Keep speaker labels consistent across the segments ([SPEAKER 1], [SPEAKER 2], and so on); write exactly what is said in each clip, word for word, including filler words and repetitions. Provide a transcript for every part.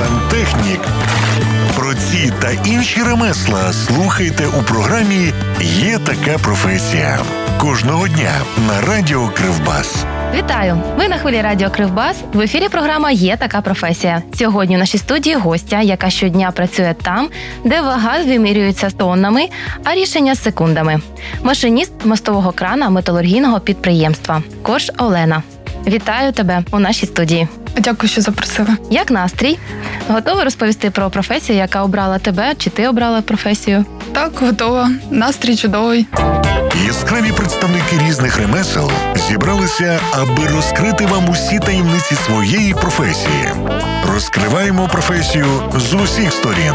[SPEAKER 1] сантехнік. Про ці та інші ремесла слухайте у програмі «Є така професія». Кожного дня на Радіо Кривбас.
[SPEAKER 2] Вітаю! Ви на хвилі Радіо Кривбас. В ефірі програма «Є така професія». Сьогодні в нашій студії гостя, яка щодня працює там, де вага вимірюється тоннами, а рішення – секундами. Машиніст мостового крана металургійного підприємства. Корж Олена. Вітаю тебе у нашій студії.
[SPEAKER 3] Дякую, що запросили.
[SPEAKER 2] Як настрій? Готова розповісти про професію, яка обрала тебе? Чи ти обрала професію?
[SPEAKER 3] Так, готова. Настрій чудовий.
[SPEAKER 1] Яскраві представники різних ремесел зібралися, аби розкрити вам усі таємниці своєї професії. Розкриваємо професію з усіх сторін.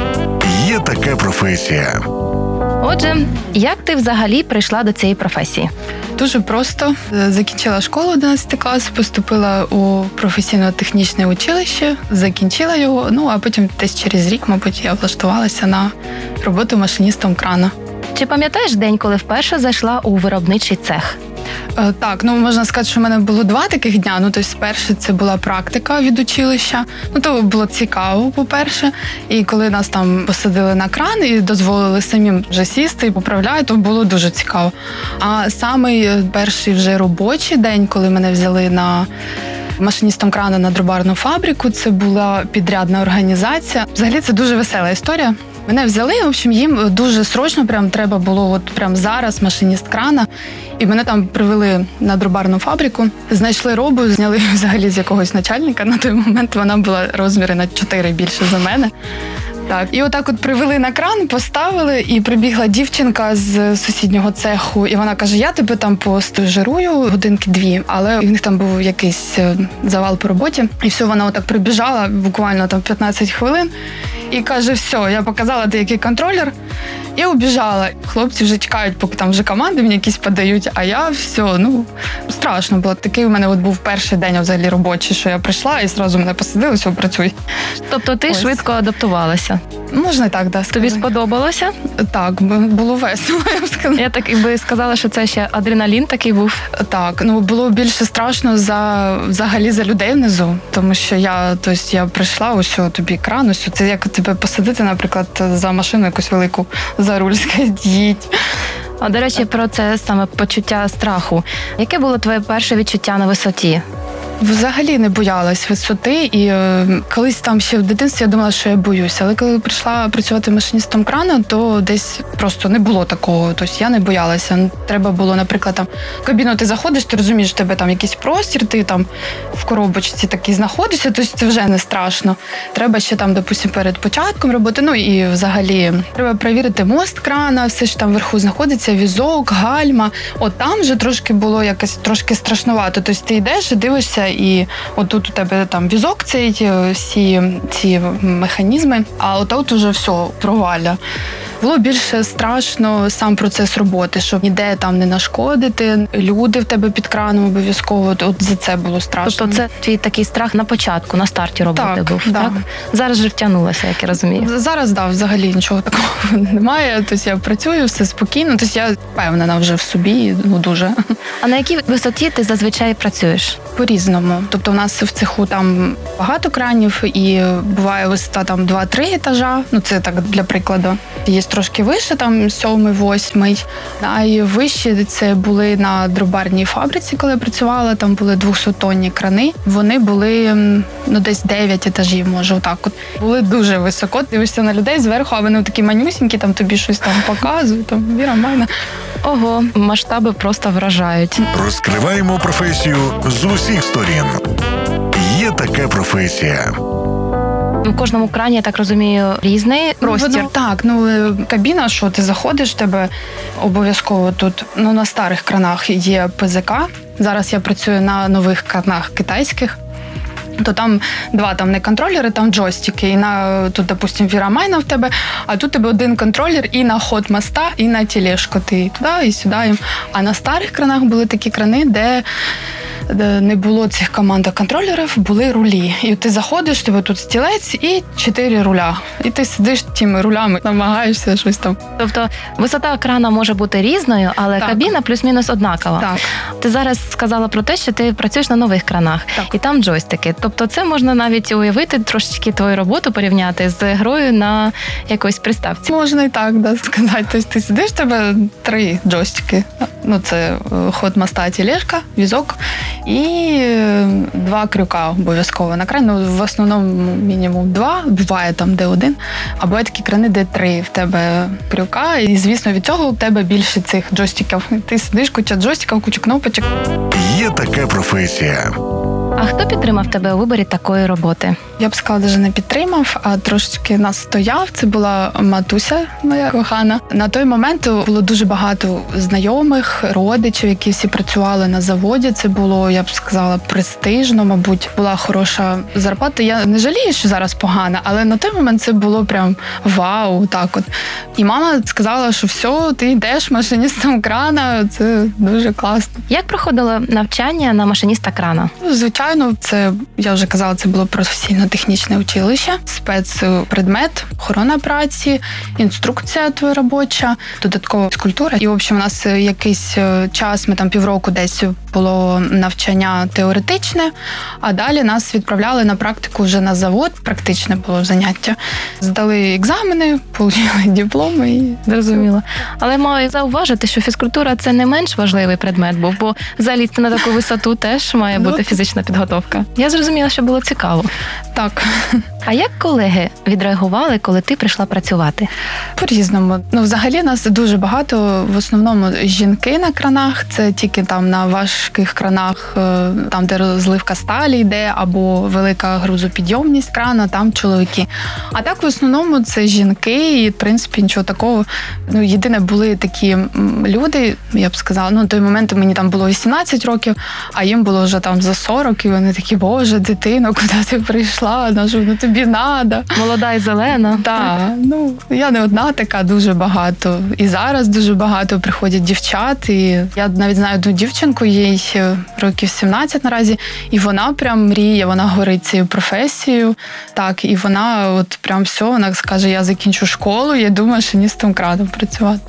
[SPEAKER 1] Є така професія.
[SPEAKER 2] Отже, як ти взагалі прийшла до цієї професії?
[SPEAKER 3] Дуже просто. Закінчила школу одинадцятий клас, поступила у професійно-технічне училище, закінчила його, ну а потім десь через рік, мабуть, я влаштувалася на роботу машиністом крана.
[SPEAKER 2] Чи пам'ятаєш день, коли вперше зайшла у виробничий цех?
[SPEAKER 3] Так, ну можна сказати, що в мене було два таких дня. Ну, тобто, перше це була практика від училища. Ну, то було цікаво, по-перше. І коли нас там посадили на кран і дозволили самим вже сісти і поправляти, то було дуже цікаво. А самий перший вже робочий день, коли мене взяли на машиністом крана на дробарну фабрику, це була підрядна організація. Взагалі це дуже весела історія. Мене взяли, в общем, їм дуже срочно прям треба було от прям зараз машиніст крана. І мене там привели на дробарну фабрику, знайшли робу, зняли взагалі з якогось начальника. На той момент вона була розміри на чотири більше за мене. Так, і отак от привели на кран, поставили, і прибігла дівчинка з сусіднього цеху, і вона каже, я тебе там постажирую годинки дві, але в них там був якийсь завал по роботі, і все, вона отак прибіжала буквально там п'ятнадцять хвилин, і каже, все, я показала деякий контролер, і убіжала. Хлопці вже чекають, поки там вже команди мені якісь подають, а я все, ну, страшно було. Такий у мене от був перший день взагалі робочий, що я прийшла і одразу мене посадили, все, працюй.
[SPEAKER 2] Тобто ти
[SPEAKER 3] Ось.
[SPEAKER 2] швидко адаптувалася?
[SPEAKER 3] Можна і так, да,
[SPEAKER 2] Тобі сподобалося?
[SPEAKER 3] Так, було весело, я б сказала.
[SPEAKER 2] Я так і би сказала, що це ще адреналін такий був.
[SPEAKER 3] Так, ну було більше страшно за взагалі за людей внизу, тому що я, тобто я прийшла, ось тобі кран, ось це як тебе посадити, наприклад, за машину якусь велику, за руль, сказати, їдь.
[SPEAKER 2] А, до речі, про це саме почуття страху. Яке було твоє перше відчуття на висоті?
[SPEAKER 3] Взагалі не боялась висоти, і е, колись там ще в дитинстві я думала, що я боюся. Але коли прийшла працювати машиністом крана, то десь просто не було такого. Тобто я не боялася. Треба було, наприклад, там в кабіну ти заходиш, ти розумієш, що в тебе там якийсь простір, ти там в коробочці такий знаходишся, тобто це вже не страшно. Треба ще там, допустимо, перед початком роботи, ну і взагалі треба перевірити мост крана, все ж там вверху знаходиться, візок, гальма. От там вже трошки було якось трошки страшнувато. Тобто ти йдеш і дивишся, і отут у тебе там візок цей, всі ці механізми, а отут уже все, проваля. Було більше страшно сам процес роботи, щоб ніде там не нашкодити, люди в тебе під краном обов'язково, от за це було страшно.
[SPEAKER 2] Тобто це твій такий страх на початку, на старті роботи
[SPEAKER 3] так,
[SPEAKER 2] був,
[SPEAKER 3] да.
[SPEAKER 2] так? Зараз же втягнулася, як я розумію.
[SPEAKER 3] Зараз, так, да, взагалі нічого такого немає, тобто я працюю, все спокійно, тобто я впевнена вже в собі, ну дуже.
[SPEAKER 2] А на якій висоті ти зазвичай працюєш?
[SPEAKER 3] По-різному. Тобто у нас в цеху там багато кранів і буває висота там два-три етажа, ну це так для прикладу. Є трошки вище, там сьомий, восьмий. А і вищі це були на дробарній фабриці, коли я працювала, там були двохсоттонні крани. Вони були, ну, десь дев'ять етажів, може, отак от. Були дуже високо, дивишся на людей зверху, а вони такі манюсінькі, там тобі щось там показують, там, Віра, Майна.
[SPEAKER 2] Ого, масштаби просто вражають.
[SPEAKER 1] Розкриваємо професію з усіх сторін. Є така професія.
[SPEAKER 2] У кожному крані, я так розумію, різний простір.
[SPEAKER 3] Ну, так, ну кабіна, що ти заходиш, тебе обов'язково тут, ну на старих кранах є ПЗК. Зараз я працюю на нових кранах китайських. То там два там не контролери, там джойстики. І на тут, допустим, Вірамайна в тебе, а тут тебе один контролер і на ход моста, і на тележку. Ти туди, і сюди. А на старих кранах були такі крани, де де не було цих командоконтролерів, були рулі. І ти заходиш, тебе тут стілець і чотири руля. І ти сидиш тими рулями, намагаєшся щось там.
[SPEAKER 2] Тобто висота крана може бути різною, але
[SPEAKER 3] Так.
[SPEAKER 2] кабіна плюс-мінус однакова.
[SPEAKER 3] Так.
[SPEAKER 2] Ти зараз сказала про те, що ти працюєш на нових кранах,
[SPEAKER 3] Так.
[SPEAKER 2] і там джойстики. Тобто це можна навіть уявити, трошечки твою роботу порівняти з грою на якоїсь приставці.
[SPEAKER 3] Можна і так да, сказати. Тобто ти сидиш, в тебе три джойстики. Ну, це е, ход моста, тележка, візок і е, два крюка обов'язково на кран. Ну, в основному мінімум два, буває там де один, або є такі крани, де три в тебе крюка. І, звісно, від цього у тебе більше цих джойстиків. Ти сидиш, куча джойстиків, куча кнопочок.
[SPEAKER 1] Є така професія.
[SPEAKER 2] А хто підтримав тебе у виборі такої роботи?
[SPEAKER 3] Я б сказала, навіть не підтримав, а трошечки настояв. Це була матуся моя кохана. На той момент було дуже багато знайомих, родичів, які всі працювали на заводі. Це було, я б сказала, престижно, мабуть, була хороша зарплата. Я не жалію, що зараз погана, але на той момент це було прям вау, так от. І мама сказала, що все, ти йдеш машиністом крана, це дуже класно.
[SPEAKER 2] Як проходило навчання на машиніста крана?
[SPEAKER 3] Звичайно, це, я вже казала, це було професійно-технічне училище, спецпредмет, охорона праці, інструкція твоя робоча, додаткова фізкультура. І, в общем, у нас якийсь час, ми там півроку десь було навчання теоретичне, а далі нас відправляли на практику вже на завод, практичне було заняття. Здали екзамени, отримали дипломи і
[SPEAKER 2] Зрозуміло. Але маю зауважити, що фізкультура – це не менш важливий предмет був, бо залізти на таку висоту теж має
[SPEAKER 3] Ну,
[SPEAKER 2] бути фізична підготовка. Я зрозуміла, що було цікаво.
[SPEAKER 3] так.
[SPEAKER 2] А як колеги відреагували, коли ти прийшла працювати?
[SPEAKER 3] По-різному. Ну, взагалі нас дуже багато, в основному жінки на кранах, це тільки там на важких кранах, е, там, де розливка сталі йде, або велика грузопідйомність крана, там чоловіки. А так, в основному, це жінки, і, в принципі, нічого такого. Ну, єдине, були такі м, люди, я б сказала, ну, в той момент мені там було вісімнадцять років, а їм було вже там за сорок, і вони такі, боже, дитино, куди ти прийшла? Ну, що, ну тобі надо.
[SPEAKER 2] Молода і зелена.
[SPEAKER 3] Так, ну я не одна така, дуже багато. І зараз дуже багато приходять дівчат. І я навіть знаю одну дівчинку, їй років сімнадцять наразі, і вона прям мріє, вона горить цією професією. Так, і вона от прям все, вона скаже, я закінчу школу, я думаю, машиністом крану працювати.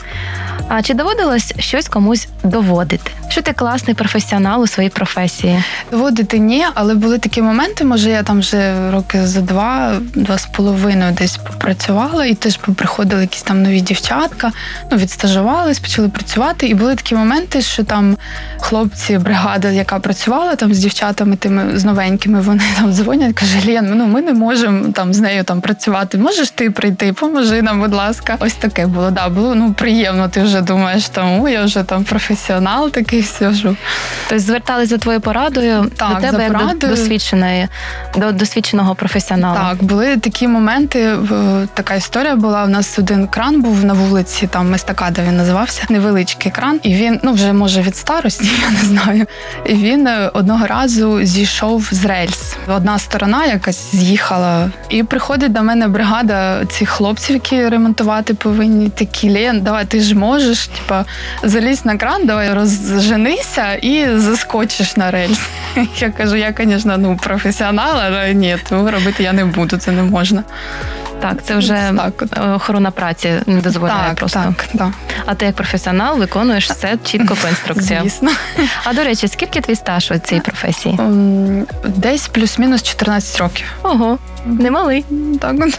[SPEAKER 2] А чи доводилось щось комусь доводити? Що ти класний професіонал у своїй професії?
[SPEAKER 3] Доводити ні, але були такі моменти, може я там вже роки за два, два з половиною десь попрацювала, і теж приходили якісь там нові дівчатка, ну, відстажувались, почали працювати, і були такі моменти, що там хлопці, бригада, яка працювала там з дівчатами тими, з новенькими, вони там дзвонять, каже, Лєн, ну ми не можемо там з нею там працювати, можеш ти прийти, поможи нам, будь ласка. Ось таке було, да, було, ну, приємно, ти вже думаєш, там, о, я вже там професіонал такий, все ж.
[SPEAKER 2] Тобто звертались за твоєю порадою
[SPEAKER 3] Так,
[SPEAKER 2] до тебе
[SPEAKER 3] за
[SPEAKER 2] як до
[SPEAKER 3] порадою.
[SPEAKER 2] досвідченої, до досвідченого професіонала?
[SPEAKER 3] Так, були такі моменти, в- така історія була, у нас один кран був на вулиці, там Естакада він називався, невеличкий кран, і він, ну, вже, може, від старості, я не знаю, і він е, одного разу зійшов з рельс. Одна сторона якась з'їхала, і приходить до мене бригада цих хлопців, які ремонтувати повинні, такі, Лен, давай, ти ж можеш, типа, залізь на кран, давай розженися і заскочиш на рельс. Я кажу, я, звісно, ну, професіонал, але ні, того робити я не буду, це не можна.
[SPEAKER 2] Так, це вже
[SPEAKER 3] Так от.
[SPEAKER 2] охорона праці не дозволяє
[SPEAKER 3] Так,
[SPEAKER 2] просто.
[SPEAKER 3] так, так,
[SPEAKER 2] А ти як професіонал виконуєш все чітко по інструкціям.
[SPEAKER 3] звісно.
[SPEAKER 2] А до речі, скільки твій стаж у цій професії?
[SPEAKER 3] М, Десь плюс-мінус чотирнадцять років.
[SPEAKER 2] Ого, немалий.
[SPEAKER 3] Так от.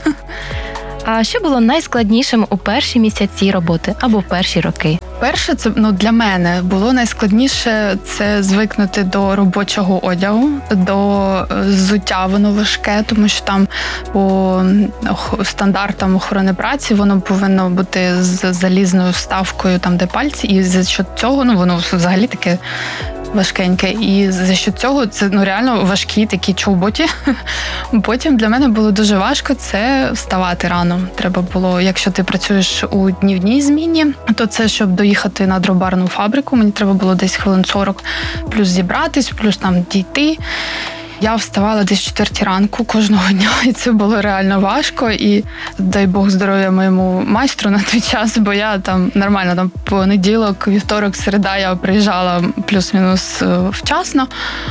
[SPEAKER 2] А що було найскладнішим у перші місяці роботи або в перші роки?
[SPEAKER 3] Перше, це, ну, для мене було найскладніше це звикнути до робочого одягу, до е, взуття, воно важке, тому що там по ох- стандартам охорони праці воно повинно бути з залізною вставкою, там де пальці, і за що цього, ну, воно взагалі таке важкеньке. І за що цього це, ну, реально важкі такі чоботі. Потім для мене було дуже важко це вставати рано. Треба було, якщо ти працюєш у днівній зміні, то це, щоб доїхати на дробарну фабрику, мені треба було десь хвилин сорок плюс зібратись, плюс там дійти. Я вставала десь в четвертій ранку кожного дня, і це було реально важко. І дай Бог здоров'я моєму майстру на той час, бо я там нормально, там понеділок, вівторок, середа я приїжджала плюс-мінус вчасно,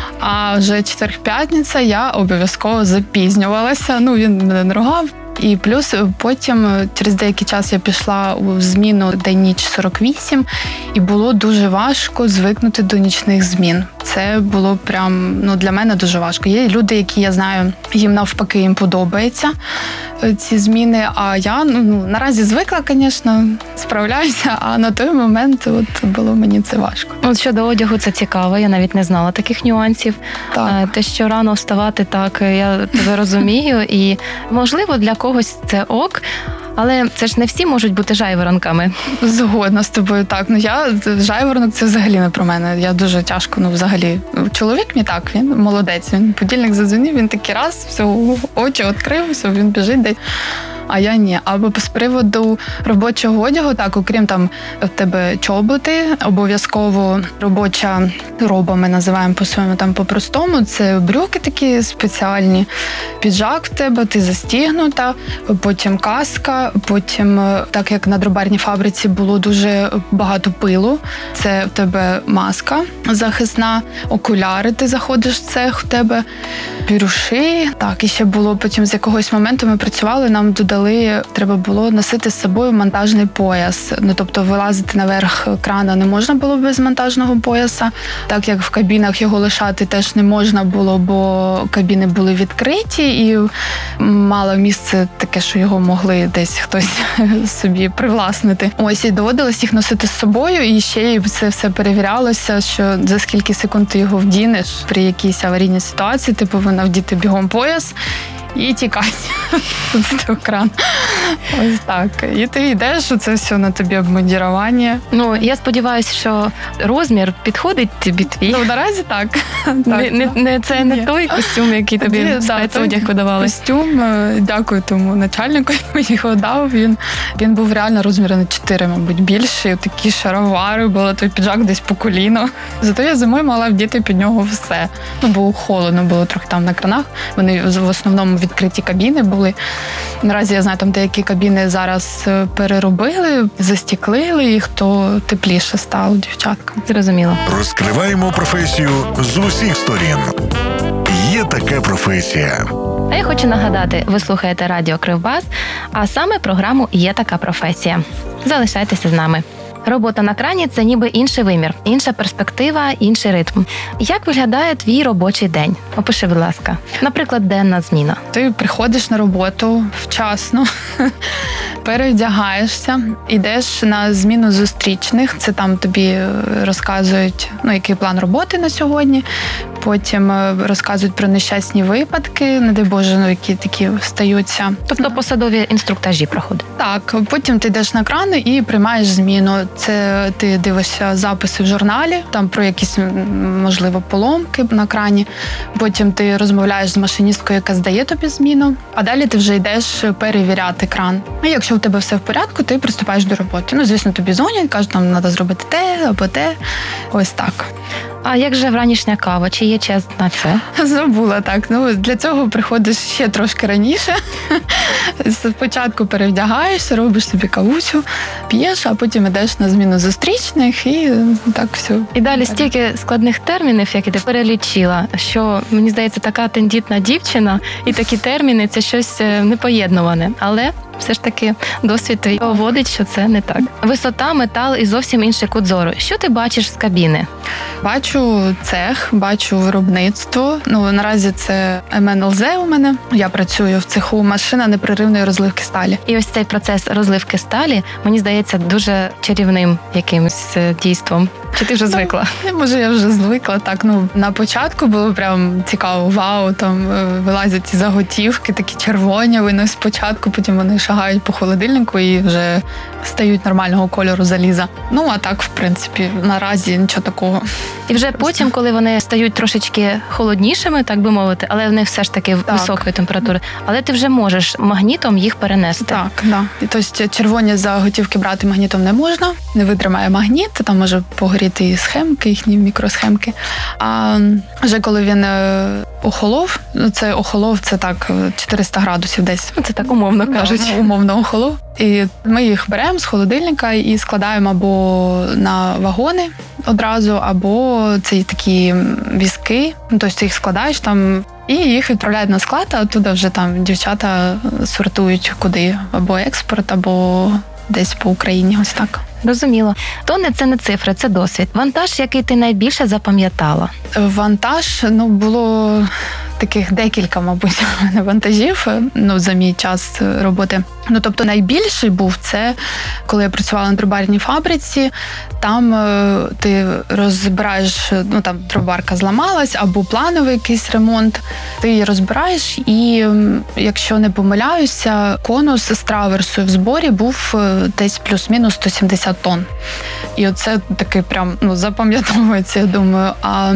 [SPEAKER 3] а вже четвер-п'ятниця я обов'язково запізнювалася. Ну, він мене не ругав. І плюс потім через деякий час я пішла у зміну день-ніч сорок вісім, і було дуже важко звикнути до нічних змін. Це було прям, ну, для мене дуже важко. Є люди, які, я знаю, їм навпаки їм подобається ці зміни, а я, ну, наразі звикла, звісно, справляюся, а на той момент от було мені це важко.
[SPEAKER 2] От щодо одягу, це цікаво, я навіть не знала таких нюансів.
[SPEAKER 3] Так.
[SPEAKER 2] Те, що рано вставати, так, я тебе розумію, і, можливо, для когось це ок, але це ж не всі можуть бути жайворонками.
[SPEAKER 3] Згодна з тобою, так. Ну, я, жайворонок, це взагалі не про мене. Я дуже тяжко, ну, взагалі. Чоловік мій так, він молодець. Він будильник задзвонив, він такий раз, все, очі відкрив, все, він біжить десь. А я ні. Або з приводу робочого одягу, так, окрім там в тебе чоботи, обов'язково робоча роба, ми називаємо по-своєму там по-простому, це брюки такі спеціальні, піджак в тебе, ти застігнута, потім каска, потім, так як на дробарній фабриці було дуже багато пилу, це в тебе маска захисна, окуляри, ти заходиш в цех, в тебе піруші, так, і ще було потім з якогось моменту ми працювали, нам додали, треба було носити з собою монтажний пояс. Ну, тобто вилазити наверх крана не можна було без монтажного пояса, так як в кабінах його лишати теж не можна було, бо кабіни були відкриті і мало місце таке, що його могли десь хтось собі привласнити. Ось, і доводилось їх носити з собою, і ще й це все перевірялося, що за скільки секунд ти його вдінеш при якійсь аварійній ситуації, ти повинна вдіти бігом пояс і тікати з того крану. Ось так. І ти йдеш, це все на тобі обмундірування.
[SPEAKER 2] Ну, я сподіваюся, що розмір підходить тобі твій.
[SPEAKER 3] Ну, наразі так.
[SPEAKER 2] Не,
[SPEAKER 3] так
[SPEAKER 2] не, не, це не
[SPEAKER 3] Ні.
[SPEAKER 2] той костюм, який тобі
[SPEAKER 3] Ні,
[SPEAKER 2] спецодяг
[SPEAKER 3] да,
[SPEAKER 2] видавали.
[SPEAKER 3] Костюм, дякую тому начальнику, який його дав. Він, він був реально розміру на чотири, мабуть, більший. Такі шаровари, було той піджак десь по коліно. Зато я зимою мала вдіти під нього все. Ну, було холодно, було трохи там на кранах. Вони в основному відкриті кабіни були. Наразі, я знаю, там деякі кабіни зараз переробили, застіклили їх, то тепліше стало дівчаткам.
[SPEAKER 2] Зрозуміло.
[SPEAKER 1] Розкриваємо професію з усіх сторін. Є така професія.
[SPEAKER 2] А я хочу нагадати, ви слухаєте радіо Кривбас, а саме програму «Є така професія». Залишайтеся з нами. Робота на крані – це ніби інший вимір, інша перспектива, інший ритм. Як виглядає твій робочий день? Опиши, будь ласка. Наприклад, денна зміна.
[SPEAKER 3] Ти приходиш на роботу вчасно, перевдягаєшся, йдеш на зміну зустрічних. Це там тобі розказують, ну, який план роботи на сьогодні. Потім розказують про нещасні випадки, не дай Боже, ну, які такі стаються.
[SPEAKER 2] Тобто посадові інструктажі проходять?
[SPEAKER 3] Так, потім ти йдеш на крани і приймаєш зміну. Це ти дивишся записи в журналі, там про якісь, можливо, поломки на крані. Потім ти розмовляєш з машиністкою, яка здає тобі зміну, а далі ти вже йдеш перевіряти кран. І якщо в тебе все в порядку, ти приступаєш до роботи. Ну, звісно, тобі дзвонять, кажуть, нам треба зробити те або те. Ось так.
[SPEAKER 2] А як же вранішня кава? Чи є час на це?
[SPEAKER 3] Забула, так. Ну, для цього приходиш ще трошки раніше. Спочатку перевдягаєшся, робиш собі кавусю, п'єш, а потім йдеш на зміну зустрічних і так все.
[SPEAKER 2] І далі стільки складних термінів, які ти перелічила, що, мені здається, така тендітна дівчина і такі терміни – це щось непоєднуване. Але все ж таки досвід твій доводить, що це не так. Висота, метал і зовсім інший кут зору. Що ти бачиш з кабіни?
[SPEAKER 3] Бачу цех, бачу виробництво. Ну, наразі це ем ен ел зет у мене. Я працюю в цеху машина непреривної розливки сталі.
[SPEAKER 2] І ось цей процес розливки сталі, мені здається, дуже чарівним якимось дійством. Чи ти вже звикла?
[SPEAKER 3] Ну, може, я вже звикла. Так, ну, на початку було прям цікаво, вау, там вилазять ці заготівки, такі червоні, вони спочатку, потім вони шагають по холодильнику і вже стають нормального кольору заліза. Ну, а так, в принципі, наразі нічого такого.
[SPEAKER 2] І вже потім, коли вони стають трошечки холоднішими, так би мовити, але в них все ж таки
[SPEAKER 3] так.
[SPEAKER 2] високої температури, але ти вже можеш магнітом їх перенести.
[SPEAKER 3] Так, да. І тобто червоні заготівки брати магнітом не можна, не витримає магніт, там може погоріти згоріти і схемки, їхні мікросхемки. А вже коли він охолов, це охолов, це так чотириста градусів десь.
[SPEAKER 2] Це так умовно кажуть.
[SPEAKER 3] Да, умовно охолов. І ми їх беремо з холодильника і складаємо або на вагони одразу, або це такі візки, ну, тобто ти їх складаєш там, і їх відправляють на склад, а туди вже там дівчата сортують куди, або експорт, або десь по Україні, ось так.
[SPEAKER 2] Розуміло. Тони – це не цифри, це досвід. Вантаж, який ти найбільше запам'ятала?
[SPEAKER 3] Вантаж, ну, було таких декілька, мабуть, у мене вантажів, ну, за мій час роботи. Ну, тобто найбільший був це, коли я працювала на дробарній фабриці, там е, ти розбираєш, ну, там дробарка зламалась, або плановий якийсь ремонт, ти її розбираєш, і, якщо не помиляюся, конус з траверсою в зборі був десь плюс-мінус сто сімдесят тонн. І оце таки прям, ну, запам'ятовується, я думаю. А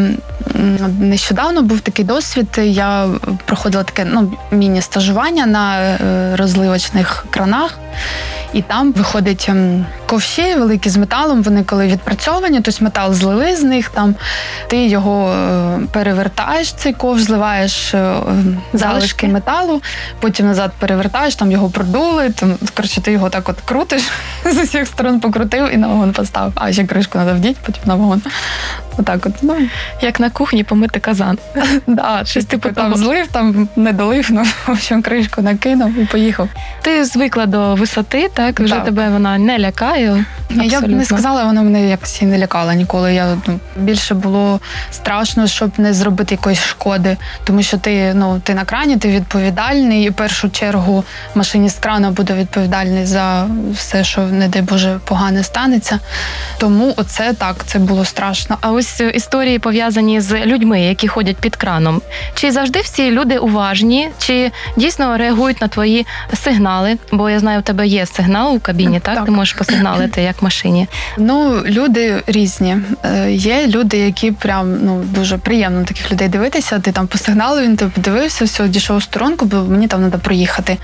[SPEAKER 3] нещодавно був такий досвід, я проходила таке, ну, міні-стажування на розливочних кранах, і там виходить ковші великі з металом, вони коли відпрацьовані, тобто метал злили з них, там ти його перевертаєш, цей ковш, зливаєш залишки, залишки металу, потім назад перевертаєш, там його продули, там, коротше, ти його так от крутиш, з усіх сторон покрутив і на вагон поставив. А ще кришку треба вдіть, потім на вагон. Отак от, ну.
[SPEAKER 2] Як на кухні помити казан.
[SPEAKER 3] Да, щось типу там злив, там не долив, ну, в общем, кришку накинув і поїхав.
[SPEAKER 2] Ти звикла до висоти, так? Вже
[SPEAKER 3] так.
[SPEAKER 2] Тебе вона не лякає?
[SPEAKER 3] Абсолютно. Я б не сказала, вона мене якось і не лякала ніколи. Я, ну, більше було страшно, щоб не зробити якоїсь шкоди. Тому що ти, ну, ти на крані, ти відповідальний, і в першу чергу машиніст крана буде відповідальний за все, що, не дай Боже, погане станеться. Тому оце так, це було страшно.
[SPEAKER 2] А ось історії пов'язані з людьми, які ходять під краном. Чи завжди всі люди уважні? Чи дійсно реагують на твої сигнали? Бо я знаю, у тебе є сигнал у кабіні, так?
[SPEAKER 3] Так.
[SPEAKER 2] Ти можеш посигналити, як в машині.
[SPEAKER 3] Ну, люди різні. Е, є люди, які прям, ну, дуже приємно на таких людей дивитися. Ти там посигналив, він тебе подивився, все, дійшов у сторонку, бо мені там треба проїхати.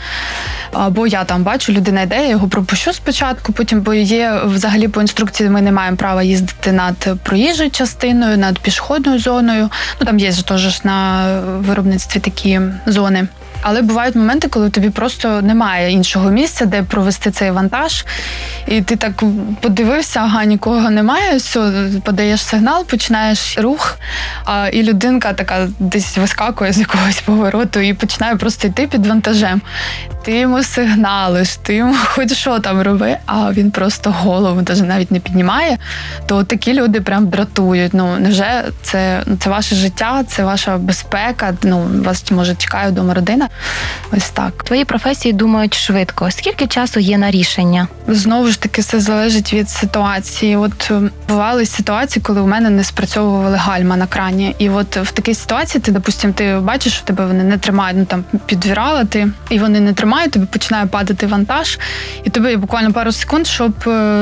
[SPEAKER 3] Або я там бачу, людина йде, я його пропущу спочатку, потім, бо є взагалі по інструкції, ми не маємо права їздити над проїжджою частиною, над пішохідною зоною. Ну, там є ж теж на виробництві такі зони. Але бувають моменти, коли тобі просто немає іншого місця, де провести цей вантаж. І ти так подивився, ага, нікого немає, все, подаєш сигнал, починаєш рух, а, і людинка така десь вискакує з якогось повороту і починає просто йти під вантажем. Ти йому сигналиш, ти йому хоч що там роби, а він просто голову навіть не піднімає. То такі люди прям дратують. Ну, невже це, це ваше життя, це ваша безпека, ну, вас, може, чекає вдома родина. Ось так.
[SPEAKER 2] Твої професії думають швидко. Скільки часу є на рішення?
[SPEAKER 3] Знову ж таки, все залежить від ситуації. От бували ситуації, коли у мене не спрацьовували гальма на крані. І от в такій ситуації ти, допустим, ти бачиш, що тебе вони не тримають, ну там підвірала ти, і вони не тримають, тобі починає падати вантаж, і тобі є буквально пару секунд, щоб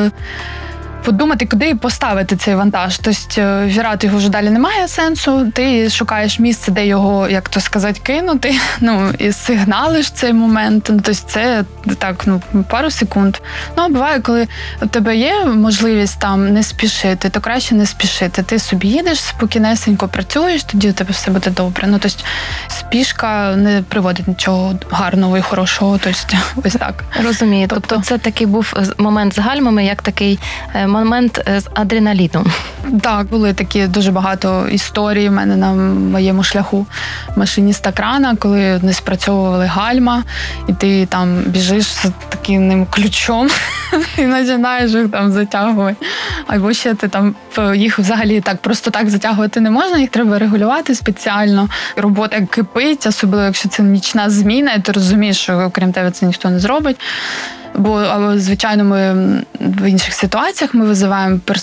[SPEAKER 3] подумати, куди поставити цей вантаж. Тобто вірати його вже далі немає сенсу, ти шукаєш місце, де його, як то сказати, кинути, ну, і сигналиш цей момент. Тобто це так, ну, пару секунд. Ну, а буває, коли у тебе є можливість там не спішити, то краще не спішити. Ти собі їдеш, спокійнесенько працюєш, тоді у тебе все буде добре. Ну, тобто спішка не приводить нічого гарного і хорошого. Тобто ось так.
[SPEAKER 2] Розумію. Тобто, тобто це такий був момент з гальмами, як такий момент з адреналіном.
[SPEAKER 3] Так, були такі дуже багато історій в мене на моєму шляху машиніста крана, коли не спрацьовували гальма, і ти там біжиш з таким ключом і починаєш їх там затягувати. Або ще ти там, їх взагалі так просто так затягувати не можна, їх треба регулювати спеціально. Робота кипить, особливо якщо це нічна зміна, і ти розумієш, що окрім тебе це ніхто не зробить. Бо, звичайно, ми в інших ситуаціях ми визиваємо